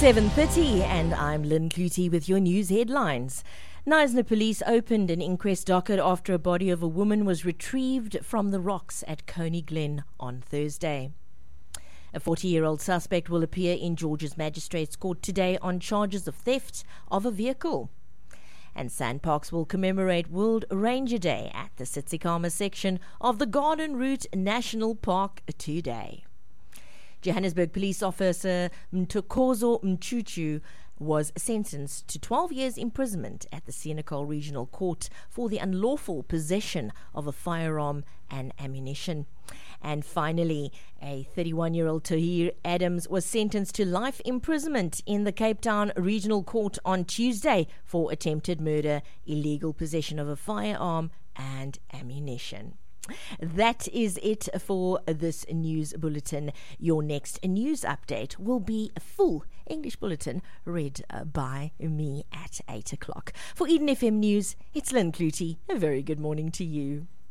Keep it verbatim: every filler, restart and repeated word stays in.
seven thirty and I'm Lynn Clutie with your news headlines. Knysna police opened an inquest docket after a body of a woman was retrieved from the rocks at Coney Glen on Thursday. A forty-year-old suspect will appear in George's Magistrates Court today on charges of theft of a vehicle. And Sandparks will commemorate World Ranger Day at the Tsitsikamma section of the Garden Route National Park today. Johannesburg police officer Mtokozo Mchuchu was sentenced to twelve years imprisonment at the Senekal Regional Court for the unlawful possession of a firearm and ammunition. And finally, a thirty-one-year-old Tahir Adams was sentenced to life imprisonment in the Cape Town Regional Court on Tuesday for attempted murder, illegal possession of a firearm and ammunition. That is it for this news bulletin. Your next news update will be a full English bulletin read uh, by me at eight o'clock. For Eden F M News, it's Lynn Clutie. A very good morning to you.